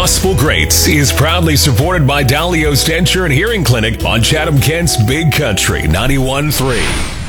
Gospel Greats is proudly supported by Dalio's Denture and Hearing Clinic on Chatham-Kent's Big Country 91.3.